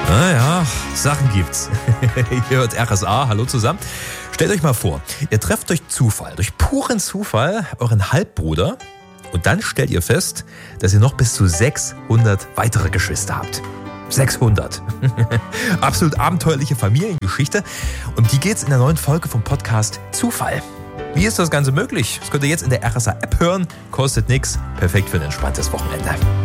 Naja, Sachen gibt's. Ihr hört RSA, hallo zusammen. Stellt euch mal vor, ihr trefft durch Zufall, durch puren Zufall, euren Halbbruder und dann stellt ihr fest, dass ihr noch bis zu 600 weitere Geschwister habt. 600. Absolut abenteuerliche Familiengeschichte. Und die geht's in der neuen Folge vom Podcast Zufall. Wie ist das Ganze möglich? Das könnt ihr jetzt in der RSA-App hören. Kostet nichts. Perfekt für ein entspanntes Wochenende.